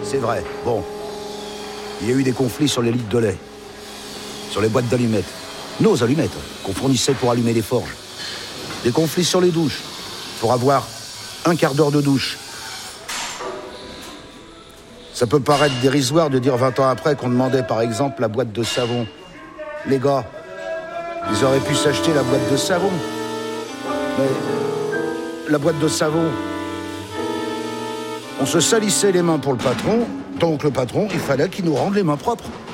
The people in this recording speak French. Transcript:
c'est vrai. Bon. Il y a eu des conflits sur les litres de lait. Sur les boîtes d'allumettes. Nos allumettes, qu'on fournissait pour allumer les forges. Des conflits sur les douches. Pour avoir un quart d'heure de douche. Ça peut paraître dérisoire de dire 20 ans après qu'on demandait par exemple la boîte de savon. Les gars, ils auraient pu s'acheter la boîte de savon. Mais la boîte de savon, on se salissait les mains pour le patron, donc le patron, il fallait qu'il nous rende les mains propres.